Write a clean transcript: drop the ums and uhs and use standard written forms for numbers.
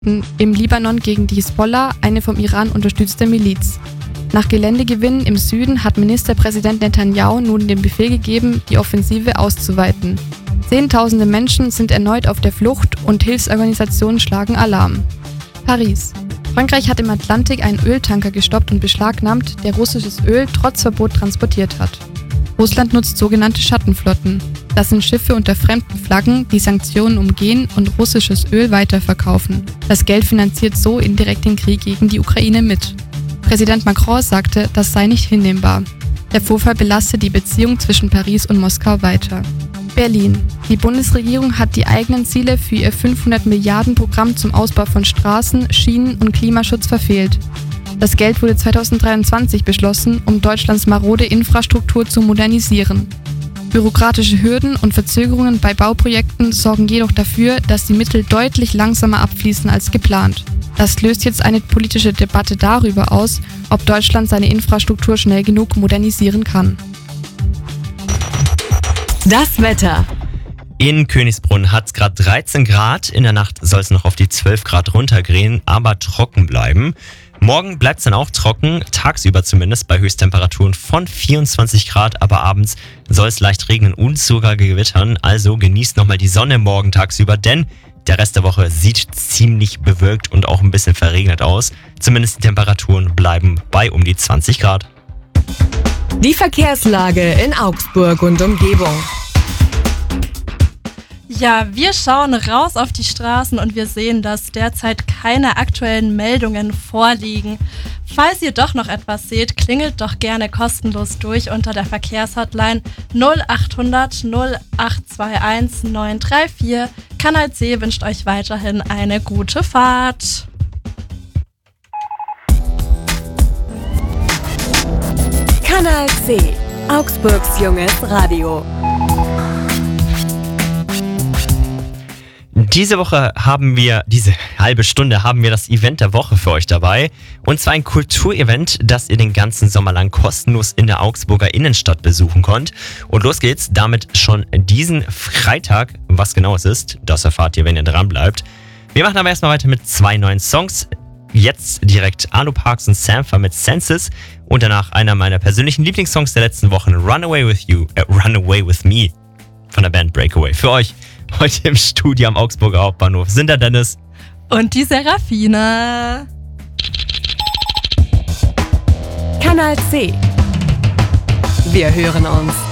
im Libanon gegen die Hisbollah, eine vom Iran unterstützte Miliz. Nach Geländegewinnen im Süden hat Ministerpräsident Netanyahu nun den Befehl gegeben, die Offensive auszuweiten. Zehntausende Menschen sind erneut auf der Flucht und Hilfsorganisationen schlagen Alarm. Paris. Frankreich hat im Atlantik einen Öltanker gestoppt und beschlagnahmt, der russisches Öl trotz Verbot transportiert hat. Russland nutzt sogenannte Schattenflotten. Das sind Schiffe unter fremden Flaggen, die Sanktionen umgehen und russisches Öl weiterverkaufen. Das Geld finanziert so indirekt den Krieg gegen die Ukraine mit. Präsident Macron sagte, das sei nicht hinnehmbar. Der Vorfall belaste die Beziehung zwischen Paris und Moskau weiter. Berlin. Die Bundesregierung hat die eigenen Ziele für ihr 500-Milliarden-Programm zum Ausbau von Straßen, Schienen und Klimaschutz verfehlt. Das Geld wurde 2023 beschlossen, um Deutschlands marode Infrastruktur zu modernisieren. Bürokratische Hürden und Verzögerungen bei Bauprojekten sorgen jedoch dafür, dass die Mittel deutlich langsamer abfließen als geplant. Das löst jetzt eine politische Debatte darüber aus, ob Deutschland seine Infrastruktur schnell genug modernisieren kann. Das Wetter. In Königsbrunn hat es gerade 13 Grad. In der Nacht soll es noch auf die 12 Grad runtergehen, aber trocken bleiben. Morgen bleibt es dann auch trocken, tagsüber zumindest bei Höchsttemperaturen von 24 Grad, aber abends soll es leicht regnen und sogar gewittern. Also genießt nochmal die Sonne morgen tagsüber, denn der Rest der Woche sieht ziemlich bewölkt und auch ein bisschen verregnet aus. Zumindest die Temperaturen bleiben bei um die 20 Grad. Die Verkehrslage in Augsburg und Umgebung. Ja, wir schauen raus auf die Straßen und wir sehen, dass derzeit keine aktuellen Meldungen vorliegen. Falls ihr doch noch etwas seht, klingelt doch gerne kostenlos durch unter der Verkehrshotline 0800 0821 934. Kanal C wünscht euch weiterhin eine gute Fahrt. Kanal C, Augsburgs junges Radio. Diese halbe Stunde haben wir das Event der Woche für euch dabei. Und zwar ein Kulturevent, das ihr den ganzen Sommer lang kostenlos in der Augsburger Innenstadt besuchen könnt. Und los geht's damit schon diesen Freitag. Was genau es ist, das erfahrt ihr, wenn ihr dran bleibt. Wir machen aber erstmal weiter mit 2 neuen Songs. Jetzt direkt Arlo Parks und Sampha mit Senses. Und danach einer meiner persönlichen Lieblingssongs der letzten Wochen, Runaway with Me von der Band Breakaway. Für euch heute im Studio am Augsburger Hauptbahnhof sind der Dennis und die Serafina. Kanal C. Wir hören uns.